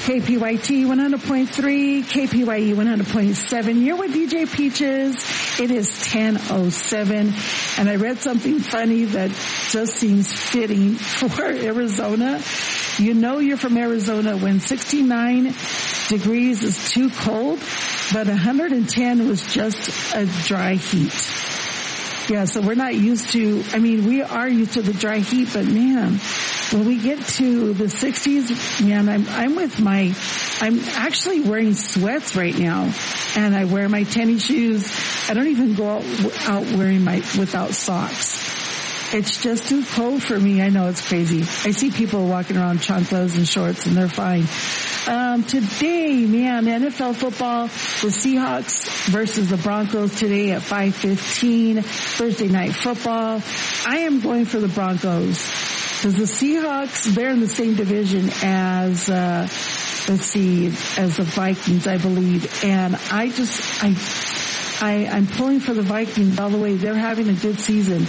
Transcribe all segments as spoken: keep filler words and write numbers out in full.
K P Y T one hundred point three, K P Y E one hundred point seven. You're with D J Peaches. It is ten oh seven, and I read something funny that just seems fitting for Arizona. You know you're from Arizona when sixty-nine degrees is too cold, but one hundred ten was just a dry heat. Yeah, so we're not used to, I mean, we are used to the dry heat, but man, when we get to the sixties, man, I'm, I'm with my, I'm actually wearing sweats right now, and I wear my tennis shoes. I don't even go out, out wearing my, without socks. It's just too cold for me. I know it's crazy. I see people walking around chanclas and shorts, and they're fine. Um, today, man, N F L football, the Seahawks versus the Broncos today at five fifteen, Thursday night football. I am going for the Broncos because the Seahawks, they're in the same division as, uh, let's see, as the Vikings, I believe. And I just, I, I, I'm pulling for the Vikings all the way. They're having a good season.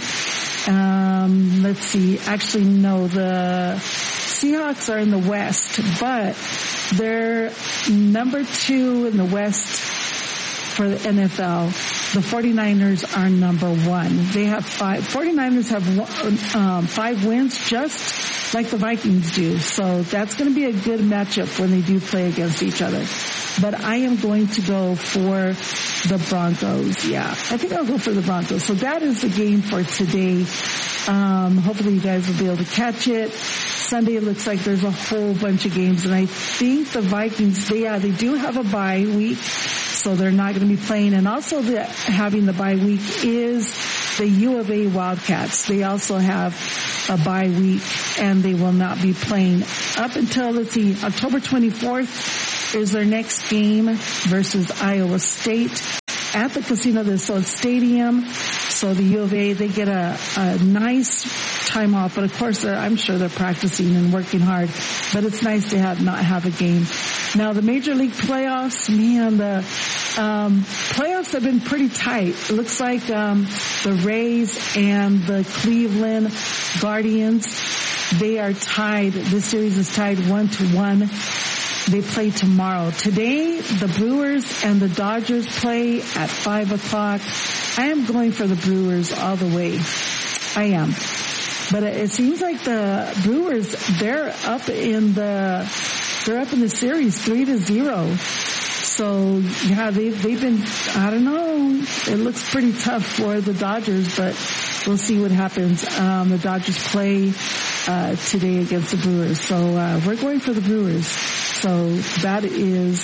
Um, let's see, actually no, the Seahawks are in the West, but they're number two in the West for the N F L. The forty-niners are number one. They have five, forty-niners have um, five wins, just like the Vikings do. So that's going to be a good matchup when they do play against each other. But I am going to go for the Broncos. Yeah, I think I'll go for the Broncos. So that is the game for today. Um, hopefully you guys will be able to catch it. Sunday, it looks like there's a whole bunch of games, and I think the Vikings, they, yeah, they do have a bye week, so they're not going to be playing. And also the, having the bye week is the U of A Wildcats. They also have a bye week, and they will not be playing up until, let's see, October twenty-fourth is their next game versus Iowa State at the Casino del Sol Stadium. So the U of A, they get a, a nice time off, but of course I'm sure they're practicing and working hard, but it's nice to have not have a game. Now the Major League playoffs, man, the um, playoffs have been pretty tight. It looks like um, the Rays and the Cleveland Guardians, they are tied. This series is tied one to one. They play tomorrow. Today, the Brewers and the Dodgers play at five o'clock. I am going for the Brewers all the way. I am. But it seems like the Brewers, they're up in the, they're up in the series three to zero. So, yeah, they've, they've been, I don't know, it looks pretty tough for the Dodgers, but we'll see what happens. Um, the Dodgers play, uh, today against the Brewers. So, uh, we're going for the Brewers. So that is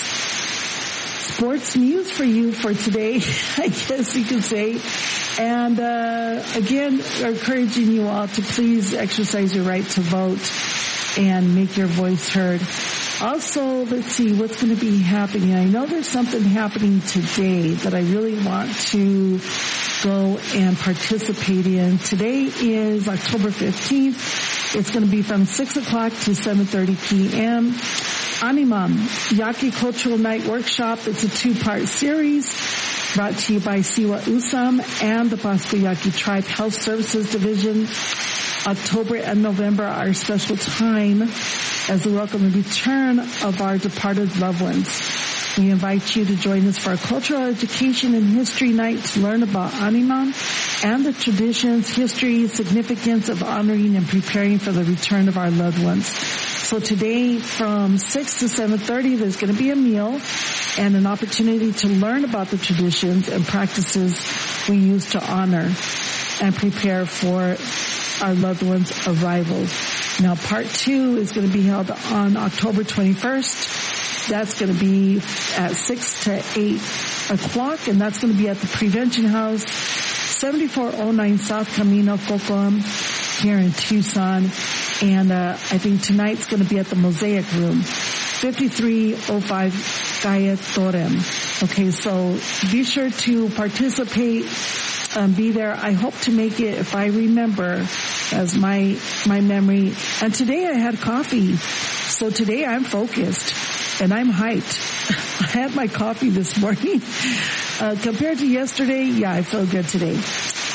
sports news for you for today, I guess you could say. And, uh, again, encouraging you all to please exercise your right to vote and make your voice heard. Also, let's see what's going to be happening. I know there's something happening today that I really want to go and participate in. Today is October fifteenth. It's going to be from six o'clock to seven thirty p.m. Animam, Yaqui Cultural Night Workshop. It's a two-part series brought to you by Siwa Usam and the Pasco Yaqui Tribe Health Services Division. October and November are a special time as we welcome the return of our departed loved ones. We invite you to join us for a cultural education and history night to learn about Animam and the traditions, history, significance of honoring and preparing for the return of our loved ones. So today from six to seven thirty, there's going to be a meal and an opportunity to learn about the traditions and practices we use to honor and prepare for our loved ones' arrival. Now, part two is going to be held on October twenty-first. That's going to be at six to eight o'clock, and that's going to be at the Prevention House, seventy-four oh nine South Camino Cocoam, here in Tucson. And uh, I think tonight's going to be at the Mosaic Room, fifty-three oh five Calle Torem. Okay, so be sure to participate, um, be there. I hope to make it, if I remember, as my my memory. And today I had coffee, so today I'm focused and I'm hyped. I had my coffee this morning. Uh, compared to yesterday, yeah, I feel good today.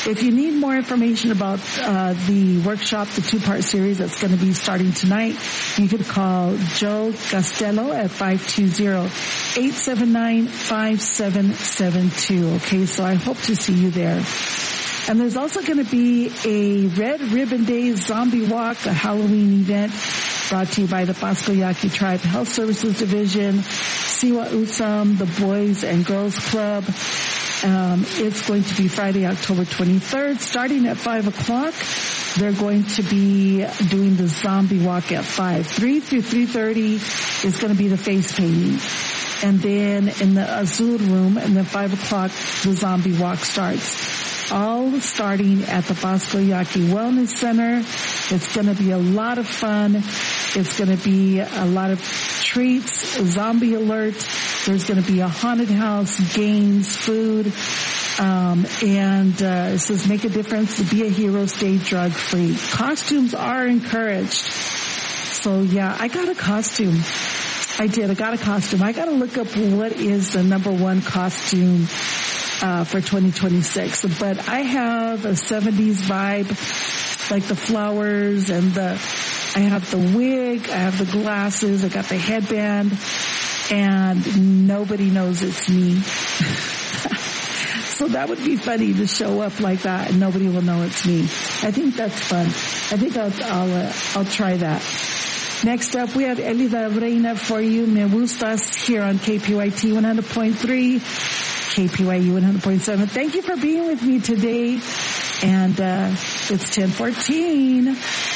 If you need more information about uh, the workshop, the two-part series that's going to be starting tonight, you could call Joe Costello at five two zero, eight seven nine, five seven seven two. Okay, so I hope to see you there. And there's also going to be a Red Ribbon Day Zombie Walk, a Halloween event brought to you by the Pasco Yaqui Tribe Health Services Division, Siwa Usam, the Boys and Girls Club. Um, it's going to be Friday, October twenty-third, starting at five o'clock. They're going to be doing the zombie walk at five. three through three thirty is going to be the face painting. And then in the Azul room, and then five o'clock, the zombie walk starts. All starting at the Pasco Yaqui Wellness Center. It's going to be a lot of fun. It's going to be a lot of treats, zombie alert. There's going to be a haunted house, games, food, um, and uh, it says make a difference, be a hero, stay drug free. Costumes are encouraged. So yeah, I got a costume. I did. I got a costume. I got to look up what is the number one costume uh for twenty twenty-six. But I have a seventies vibe, like the flowers and the, I have the wig, I have the glasses, I got the headband, and nobody knows it's me. So that would be funny to show up like that and nobody will know it's me. I think that's fun. I think I'll, I'll, uh, I'll try that. Next up, we have Elida Reina for you, Me Gustas, here on K P Y T one hundred point three. K P Y U one hundred point seven. Thank you for being with me today. And uh it's ten fourteen.